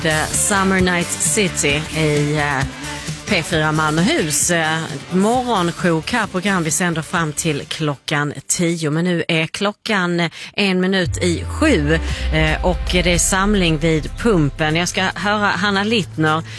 Summer Night City i P4 Malmöhus morgonsjok här, program vi sänder fram till klockan 10, men nu är klockan 7:01 och det är samling vid pumpen. Jag ska höra Hanna Littner